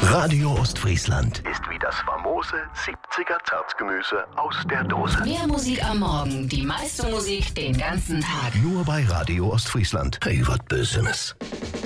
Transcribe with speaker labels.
Speaker 1: Radio Ostfriesland ist wie das famose 70er Zartgemüse aus der Dose.
Speaker 2: Mehr Musik am Morgen, die meiste Musik den ganzen Tag.
Speaker 1: Nur bei Radio Ostfriesland. Hey, was Bösenes.